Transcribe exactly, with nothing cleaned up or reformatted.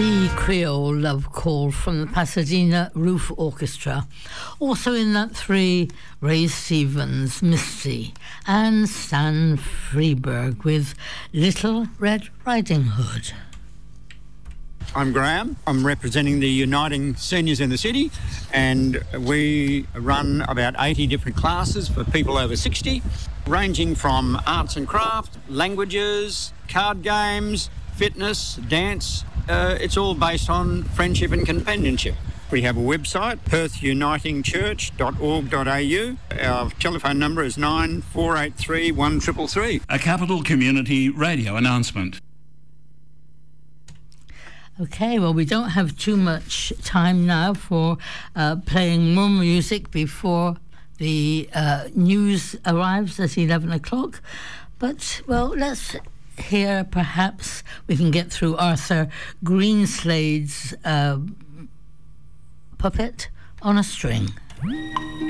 The Creole Love Call from the Pasadena Roof Orchestra. Also in that three, Ray Stevens, Misty, and Stan Freberg with Little Red Riding Hood. I'm Graham. I'm representing the Uniting Seniors in the City, and we run about eighty different classes for people over sixty, ranging from arts and craft, languages, card games, fitness, dance. Uh, it's all based on friendship and companionship. We have a website, perth uniting church dot org dot a u. Our telephone number is nine four eight three one three three three. A Capital Community Radio announcement. Okay, well, we don't have too much time now for uh, playing more music before the uh, news arrives at eleven o'clock. But, well, let's hear, perhaps we can get through Arthur Greenslade's uh, Puppet on a String.